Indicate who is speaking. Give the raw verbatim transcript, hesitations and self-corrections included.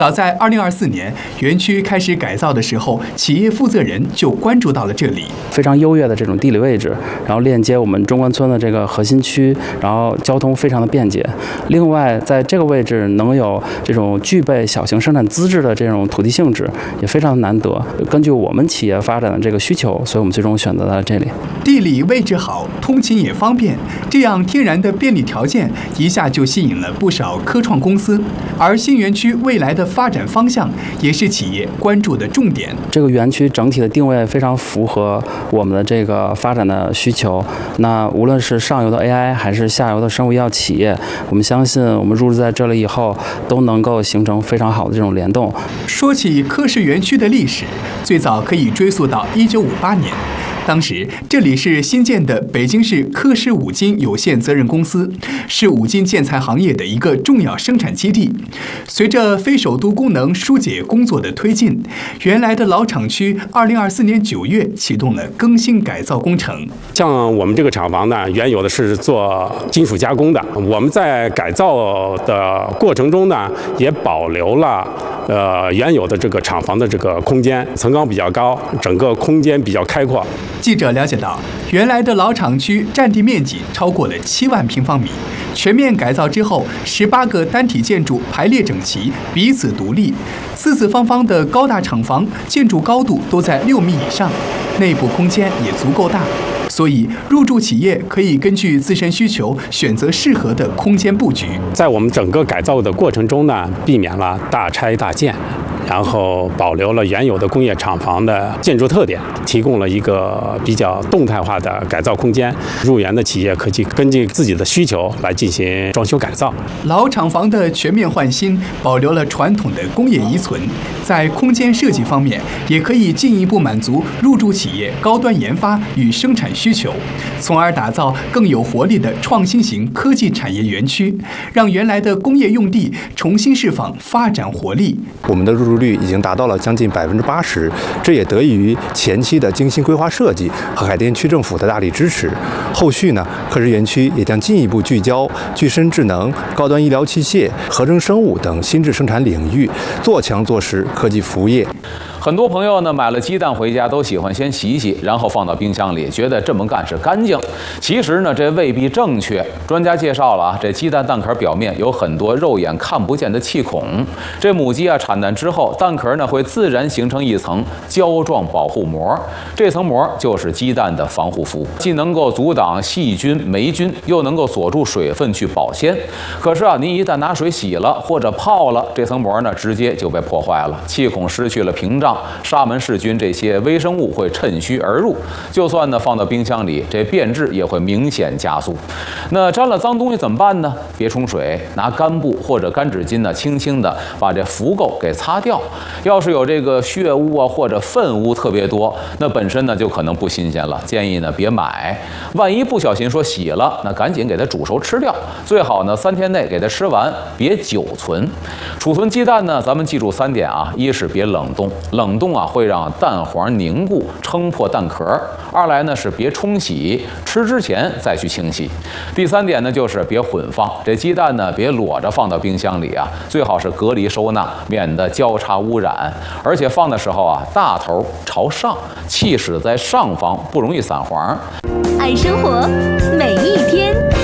Speaker 1: 早在二零二四年园区开始改造的时候，企业负责人就关注到了这里。
Speaker 2: 非常优越的这种地理位置，然后链接我们中关村的这个核心区，然后交通非常的便捷。另外，在这个位置能有这种具备小型生产资质的这种土地性质，也非常难得。根据我们企业发展的这个需求，所以我们最终选择了这里。
Speaker 1: 地理位置好，通勤也方便，这样天然的便利条件一下就吸引了不少科创公司。而新园区未来的发展方向也是企业关注的重点。
Speaker 2: 这个园区整体的定位非常符合我们的这个发展的需求。那无论是上游的 A I 还是下游的生物医药企业，我们相信我们入驻在这里以后，都能够形成非常好的这种联动。
Speaker 1: 说起科室园区的历史，最早可以追溯到一九五八年。当时这里是新建的北京市科室五金有限责任公司，是五金建材行业的一个重要生产基地。随着非首都功能疏解工作的推进，原来的老厂区二零二四年九月启动了更新改造工程。
Speaker 3: 像我们这个厂房呢，原有的是做金属加工的，我们在改造的过程中呢，也保留了呃原有的这个厂房的这个空间，层高比较高，整个空间比较开阔。
Speaker 1: 记者了解到，原来的老厂区占地面积超过了七万平方米，全面改造之后，十八个单体建筑排列整齐，彼此独立，四四方方的高大厂房，建筑高度都在六米以上，内部空间也足够大，所以入驻企业可以根据自身需求选择适合的空间布局。
Speaker 3: 在我们整个改造的过程中呢，避免了大拆大建，然后保留了原有的工业厂房的建筑特点，提供了一个比较动态化的改造空间。入园的企业可以根据自己的需求来进行装修改造。
Speaker 1: 老厂房的全面换新，保留了传统的工业遗存，在空间设计方面，也可以进一步满足入驻企业高端研发与生产需求，从而打造更有活力的创新型科技产业园区，让原来的工业用地重新释放发展活力。
Speaker 4: 我们的入驻率已经达到了将近百分之八十，这也得益于前期的精心规划设计和海淀区政府的大力支持。后续呢，科室园区也将进一步聚焦具身智能、高端医疗器械、合成生物等新质生产领域，做强做实科技服务业。
Speaker 5: 很多朋友呢买了鸡蛋回家都喜欢先洗洗，然后放到冰箱里，觉得这么干是干净。其实呢，这未必正确。专家介绍了啊，这鸡蛋蛋壳表面有很多肉眼看不见的气孔。这母鸡啊产蛋之后，蛋壳呢会自然形成一层胶状保护膜，这层膜就是鸡蛋的防护服，既能够阻挡细菌、霉菌，又能够锁住水分去保鲜。可是啊，您一旦拿水洗了或者泡了，这层膜呢直接就被破坏了，气孔失去了屏障。沙门氏菌这些微生物会趁虚而入，就算呢放到冰箱里，这变质也会明显加速。那沾了脏东西怎么办呢？别冲水，拿干布或者干纸巾呢，轻轻的把这浮垢给擦掉。要是有这个血污啊或者粪污特别多，那本身呢就可能不新鲜了，建议呢别买。万一不小心说洗了，那赶紧给它煮熟吃掉，最好呢三天内给它吃完，别久存。储存鸡蛋呢，咱们记住三点啊：一是别冷冻，冷冻啊会让蛋黄凝固，撑破蛋壳；二来呢是别冲洗，吃之前再去清洗；第三点呢就是别混放，这鸡蛋呢别裸着放到冰箱里啊，最好是隔离收纳，免得交叉污染。而且放的时候啊，大头朝上，气室在上方，不容易散黄。
Speaker 6: 爱生活，每一天。